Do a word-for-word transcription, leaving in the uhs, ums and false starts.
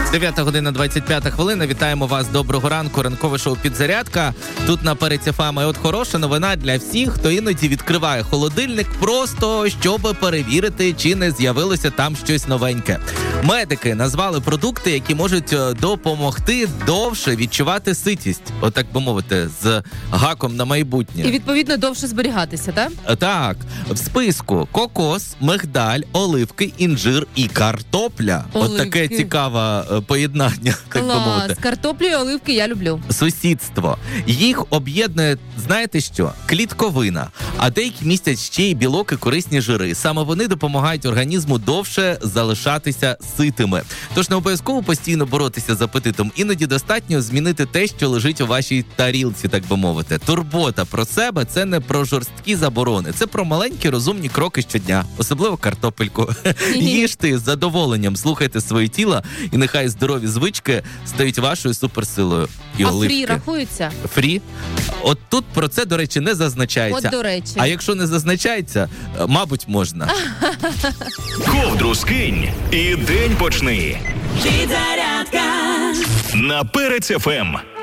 дев'ята година двадцять п'ята хвилина. Вітаємо вас. Доброго ранку. Ранкове шоу «Підзарядка». Тут на Перець еф ем. І от хороша новина для всіх, хто іноді відкриває холодильник просто, щоб перевірити, чи не з'явилося там щось новеньке. Медики назвали продукти, які можуть допомогти довше відчувати ситість. От так би мовити, з гаком на майбутнє. І, відповідно, довше зберігатися, так? Так. В списку кокос, мигдаль, оливки, інжир і картопля. Оливки. От таке цікаве поєднання, так би мовити. Клас. Картоплю і оливки я люблю. Сусідство. Їх об'єднує, знаєте що? Клітковина. А деякі містять ще й білок і корисні жири. Саме вони допомагають організму довше залишатися ситими. Тож не обов'язково постійно боротися з апетитом. Іноді достатньо змінити те, що лежить у вашій тарілці, так би мовити. Турбота про себе – це не про жорсткі заборони. Це про маленькі розумні кроки щодня. Особливо картопельку. Їжте з задоволенням, слухайте своє тіло, і нехай здорові звички стають вашою суперсилою. І а оливки. фрі рахується? Фрі? От тут про це, до речі, не зазначається. От, до речі. А якщо не зазначається, мабуть, можна. Ковдру скинь і день почни. Підзарядка На Перець еф ем.